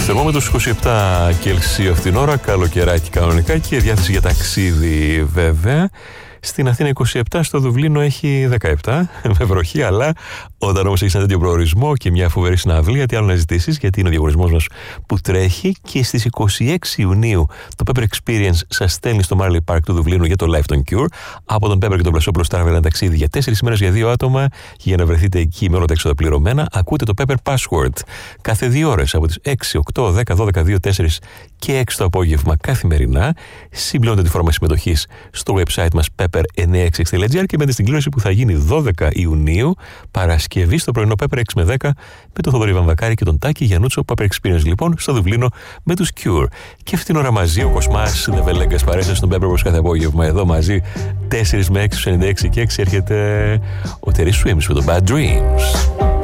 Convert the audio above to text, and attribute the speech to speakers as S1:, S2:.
S1: Θερμόμετρος 27 Κελσίου αυτήν την ώρα, καλοκαιράκι κανονικά και διάθεση για ταξίδι βέβαια. Στην Αθήνα 27, στο Δουβλίνο έχει 17 με βροχή, αλλά όταν όμως έχεις ένα τέτοιο προορισμό και μια φοβερή συναυλία, τι άλλο να ζητήσεις, γιατί είναι ο διαγωνισμός μας που τρέχει. Και στις 26 Ιουνίου το Pepper Experience σας στέλνει στο Marley Park του Δουβλίνου για το Live των Cure. Από τον Pepper και τον Πλασόπουλο Travel ένα ταξίδι για 4 ημέρες για 2 άτομα. Και για να βρεθείτε εκεί με όλα τα έξοδα πληρωμένα, ακούτε το Pepper Password κάθε 2 ώρες από τις 6, 8, 10, 12, 2, 4 και 6 το απόγευμα καθημερινά. Συμπληρώνετε τη φόρμα συμμετοχής στο website μας pepper966.gr και μπαίνετε στην κλήρωση που θα γίνει 12 Ιουνίου, Παρασκευή, στο πρωινό Pepper 6 με 10 με τον Θοδωρή Βαμβακάρη και τον Τάκη Γιαννούτσο. Pepper Experience λοιπόν στο Δουβλίνο με τους Cure. Και αυτήν την ώρα μαζί ο Κοσμάς, The Velegas παρέσα στον Pepper όπως κάθε απόγευμα εδώ μαζί 4 με 6, 96 και 6 έρχεται ο Terry Swims με το Bad Dreams.